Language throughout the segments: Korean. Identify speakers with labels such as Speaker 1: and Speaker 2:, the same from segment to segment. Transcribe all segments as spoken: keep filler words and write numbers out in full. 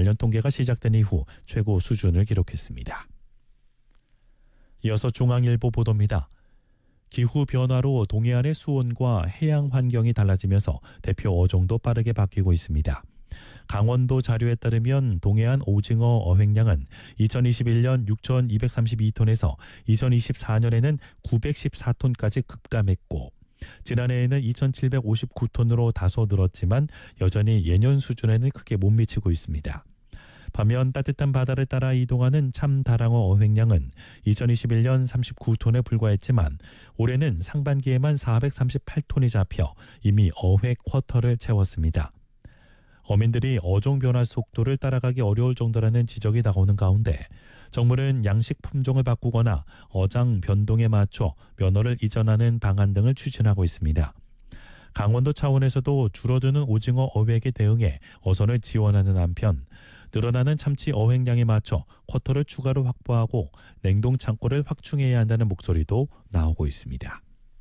Speaker 1: 관련 통계가 시작된 이후 최고 수준을 기록했습니다. 이어서 중앙일보 보도입니다. 기후변화로 동해안의 수온과 해양 환경이 달라지면서 대표 어종도 빠르게 바뀌고 있습니다. 강원도 자료에 따르면 동해안 오징어 어획량은 이천이십일 년 육천이백삼십이 톤에서 이천이십사 년에는 구백십사 톤까지 급감했고 지난해에는 이천칠백오십구 톤으로 다소 늘었지만 여전히 예년 수준에는 크게 못 미치고 있습니다. 반면 따뜻한 바다를 따라 이동하는 참다랑어 어획량은 이천이십일 년 삼십구 톤에 불과했지만 올해는 상반기에만 사백삼십팔 톤이 잡혀 이미 어획 쿼터를 채웠습니다. 어민들이 어종 변화 속도를 따라가기 어려울 정도라는 지적이 나오는 가운데 정부는 양식 품종을 바꾸거나 어장 변동에 맞춰 면허를 이전하는 방안 등을 추진하고 있습니다. 강원도 차원에서도 줄어드는 오징어 어획에 대응해 어선을 지원하는 한편 늘어나는 참치 어획량에 맞춰 쿼터를 추가로 확보하고 냉동 창고를 확충해야 한다는 목소리도 나오고 있습니다.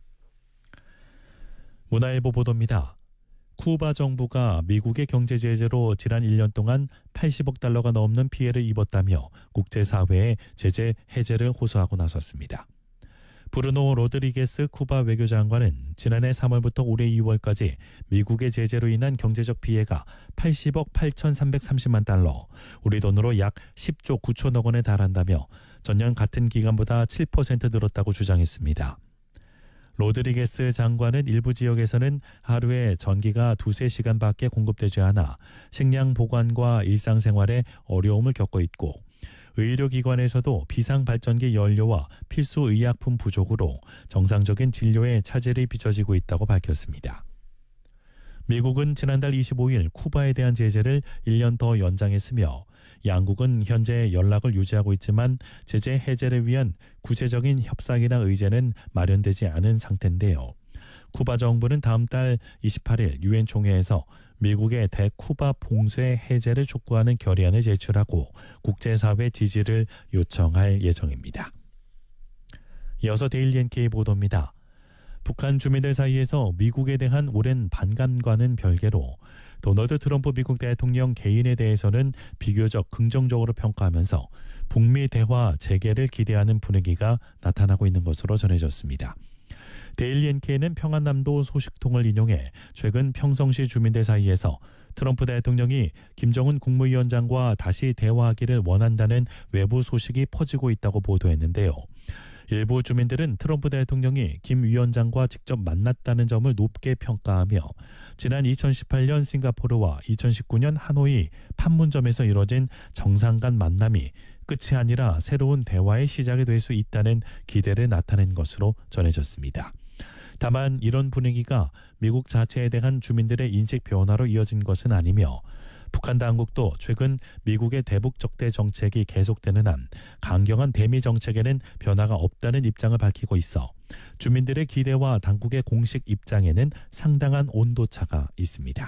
Speaker 1: 문화일보 보도입니다. 쿠바 정부가 미국의 경제 제재로 지난 일 년 동안 팔십억 달러가 넘는 피해를 입었다며 국제사회에 제재 해제를 호소하고 나섰습니다. 브루노 로드리게스 쿠바 외교장관은 지난해 삼월부터 올해 이월까지 미국의 제재로 인한 경제적 피해가 팔십억 팔천삼백삼십만 달러, 우리 돈으로 약 십조 구천억 원에 달한다며 전년 같은 기간보다 칠 퍼센트 늘었다고 주장했습니다. 로드리게스 장관은 일부 지역에서는 하루에 전기가 두세 시간밖에 공급되지 않아 식량 보관과 일상생활에 어려움을 겪고 있고 의료기관에서도 비상발전기 연료와 필수 의약품 부족으로 정상적인 진료에 차질이 빚어지고 있다고 밝혔습니다. 미국은 지난달 이십오일 쿠바에 대한 제재를 일 년 더 연장했으며 양국은 현재 연락을 유지하고 있지만 제재 해제를 위한 구체적인 협상이나 의제는 마련되지 않은 상태인데요. 쿠바 정부는 다음 달 이십팔일 유엔 총회에서 미국의 대쿠바 봉쇄 해제를 촉구하는 결의안을 제출하고 국제사회 지지를 요청할 예정입니다. 이어서 데일리 엔케이 보도입니다. 북한 주민들 사이에서 미국에 대한 오랜 반감과는 별개로 도널드 트럼프 미국 대통령 개인에 대해서는 비교적 긍정적으로 평가하면서 북미 대화 재개를 기대하는 분위기가 나타나고 있는 것으로 전해졌습니다. 데일리 엔케이는 평안남도 소식통을 인용해 최근 평성시 주민들 사이에서 트럼프 대통령이 김정은 국무위원장과 다시 대화하기를 원한다는 외부 소식이 퍼지고 있다고 보도했는데요. 일부 주민들은 트럼프 대통령이 김 위원장과 직접 만났다는 점을 높게 평가하며 지난 이천십팔 년 싱가포르와 이천십구 년 하노이 판문점에서 이뤄진 정상 간 만남이 끝이 아니라 새로운 대화의 시작이 될 수 있다는 기대를 나타낸 것으로 전해졌습니다. 다만 이런 분위기가 미국 자체에 대한 주민들의 인식 변화로 이어진 것은 아니며 북한 당국도 최근 미국의 대북 적대 정책이 계속되는 한 강경한 대미 정책에는 변화가 없다는 입장을 밝히고 있어 주민들의 기대와 당국의 공식 입장에는 상당한 온도차가 있습니다.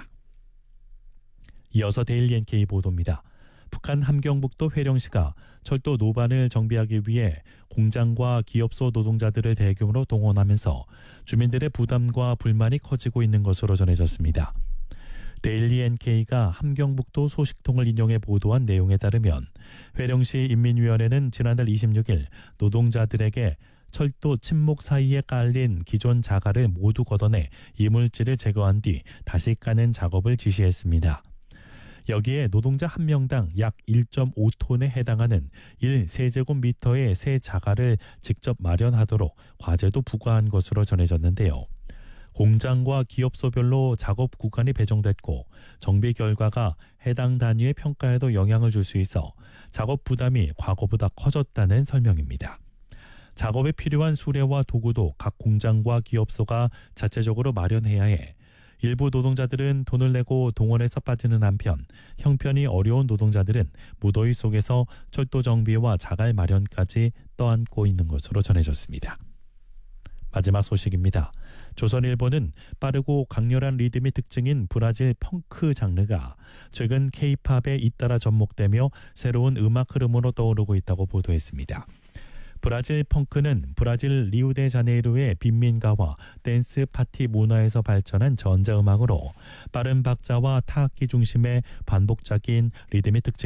Speaker 1: 이어서 데일리 엔케이 보도입니다. 북한 함경북도 회령시가 철도 노반을 정비하기 위해 공장과 기업소 노동자들을 대규모로 동원하면서 주민들의 부담과 불만이 커지고 있는 것으로 전해졌습니다. 데일리 엔케이가 함경북도 소식통을 인용해 보도한 내용에 따르면 회령시 인민위원회는 지난달 이십육일 노동자들에게 철도 침목 사이에 깔린 기존 자갈을 모두 걷어내 이물질을 제거한 뒤 다시 까는 작업을 지시했습니다. 여기에 노동자 한 명당 약 일 점 오 톤에 해당하는 일 세제곱미터의 새 자갈을 직접 마련하도록 과제도 부과한 것으로 전해졌는데요. 공장과 기업소별로 작업 구간이 배정됐고 정비 결과가 해당 단위의 평가에도 영향을 줄 수 있어 작업 부담이 과거보다 커졌다는 설명입니다. 작업에 필요한 수레와 도구도 각 공장과 기업소가 자체적으로 마련해야 해 일부 노동자들은 돈을 내고 동원해서 빠지는 한편 형편이 어려운 노동자들은 무더위 속에서 철도 정비와 자갈 마련까지 떠안고 있는 것으로 전해졌습니다. 마지막 소식입니다. 조선일보는 빠르고 강렬한 리듬이 특징인 브라질 펑크 장르가 최근 K-팝에 잇따라 접목되며 새로운 음악 흐름으로 떠오르고 있다고 보도했습니다. 브라질 펑크는 브라질 리우데자네이루의 빈민가와 댄스 파티 문화에서 발전한 전자음악으로 빠른 박자와 타악기 중심의 반복적인 리듬이 특징입니다.